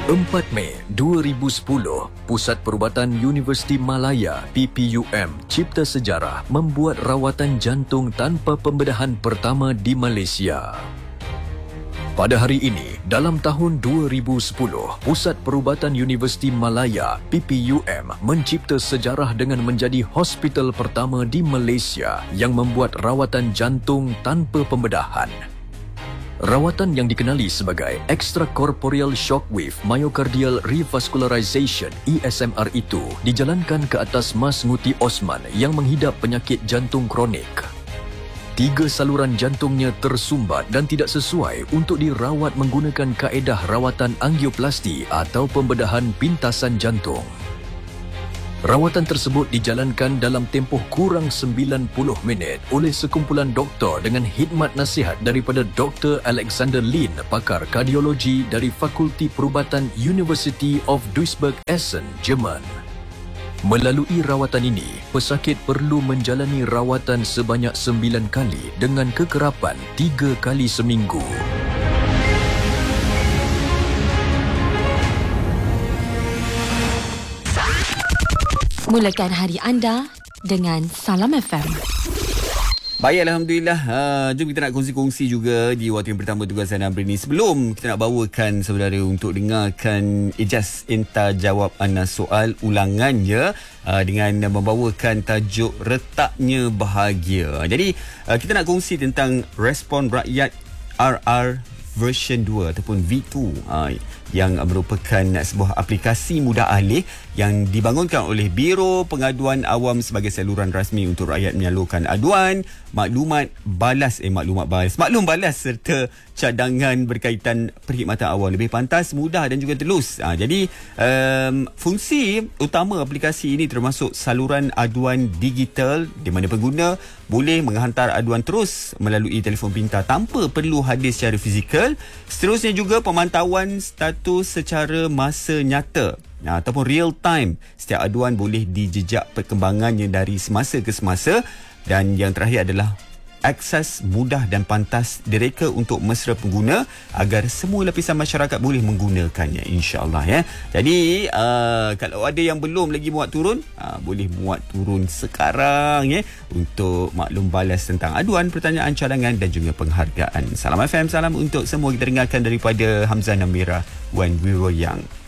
4 Mei 2010, Pusat Perubatan Universiti Malaya PPUM Cipta Sejarah membuat rawatan jantung tanpa pembedahan pertama di Malaysia. Pada hari ini, dalam tahun 2010, Pusat Perubatan Universiti Malaya PPUM mencipta sejarah dengan menjadi hospital pertama di Malaysia yang membuat rawatan jantung tanpa pembedahan. Rawatan yang dikenali sebagai Extracorporeal Shockwave Myocardial Revascularization ESMR itu dijalankan ke atas Mas Nguti Osman yang menghidap penyakit jantung kronik. 3 saluran jantungnya tersumbat dan tidak sesuai untuk dirawat menggunakan kaedah rawatan angioplasti atau pembedahan pintasan jantung. Rawatan tersebut dijalankan dalam tempoh kurang 90 minit oleh sekumpulan doktor dengan khidmat nasihat daripada Dr. Alexander Lin, pakar kardiologi dari Fakulti Perubatan University of Duisburg-Essen, Jerman. Melalui rawatan ini, pesakit perlu menjalani rawatan sebanyak 9 kali dengan kekerapan 3 kali seminggu. Mulakan hari anda dengan Salam FM. Baik, Alhamdulillah. Jom kita nak kongsi-kongsi juga di waktu yang pertama tugasan Amri ni. Sebelum kita nak bawakan saudara untuk dengarkan Ijaz Entah Jawab Ana Soal ulangannya dengan membawakan tajuk Retaknya Bahagia. Jadi, kita nak kongsi tentang respon rakyat RR version 2 ataupun V2 yang merupakan sebuah aplikasi mudah alih yang dibangunkan oleh Biro Pengaduan Awam sebagai saluran rasmi untuk rakyat menyalurkan aduan, maklum balas serta cadangan berkaitan perkhidmatan awam lebih pantas, mudah dan juga telus. Jadi fungsi utama aplikasi ini termasuk saluran aduan digital di mana pengguna boleh menghantar aduan terus melalui telefon pintar tanpa perlu hadir secara fizikal. Seterusnya juga pemantauan status secara masa nyata ataupun real time. Setiap aduan boleh dijejak perkembangannya dari semasa ke semasa. Dan yang terakhir adalah akses mudah dan pantas direka untuk mesra pengguna agar semua lapisan masyarakat boleh menggunakannya, insya-Allah ya. Jadi kalau ada yang belum lagi muat turun, boleh muat turun sekarang ya untuk maklum balas tentang aduan, pertanyaan, cadangan dan juga penghargaan. Salam FM, salam untuk semua. Kita dengarkan daripada Hamzah Namira, When We Were Young.